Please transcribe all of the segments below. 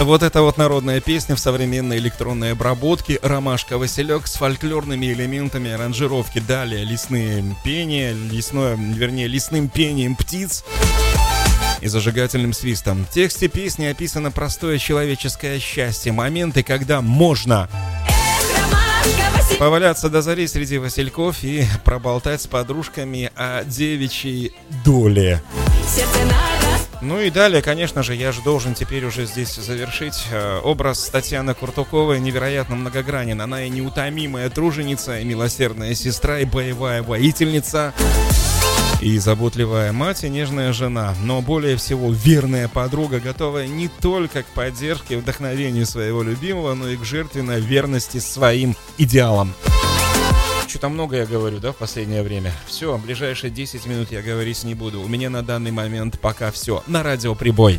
Вот это вот народная песня в современной электронной обработке. Ромашка-василек с фольклорными элементами аранжировки. Далее лесные пения, лесным пением птиц и зажигательным свистом. В тексте песни описано простое человеческое счастье. Моменты, когда можно поваляться до зари среди васильков и проболтать с подружками о девичьей доле. Ну и далее, конечно же, я же должен теперь уже здесь завершить. Образ Татьяны Куртуковой невероятно многогранен. Она и неутомимая труженица, и милосердная сестра, и боевая воительница, и заботливая мать, и нежная жена. Но более всего верная подруга, готовая не только к поддержке и вдохновению своего любимого, но и к жертвенной верности своим идеалам. Что-то много я говорю, да, в последнее время. Все, ближайшие 10 минут я говорить не буду. У меня на данный момент пока все. На радио «Прибой».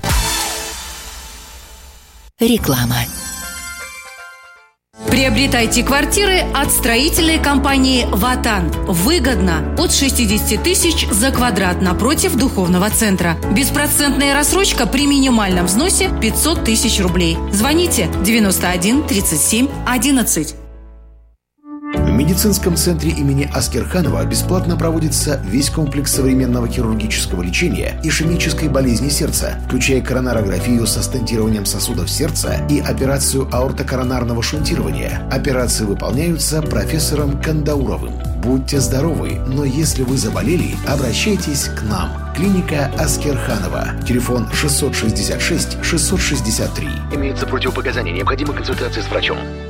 Реклама. Приобретайте квартиры от строительной компании «Ватан». Выгодно. От 60 тысяч за квадрат напротив духовного центра. Беспроцентная рассрочка при минимальном взносе 500 тысяч рублей. Звоните 91 37 11. В медицинском центре имени Аскерханова бесплатно проводится весь комплекс современного хирургического лечения ишемической болезни сердца, включая коронарографию со стентированием сосудов сердца и операцию аортокоронарного шунтирования. Операции выполняются профессором Кандауровым. Будьте здоровы, но если вы заболели, обращайтесь к нам. Клиника Аскерханова. Телефон 666 663. Имеются противопоказания. Необходима консультация с врачом.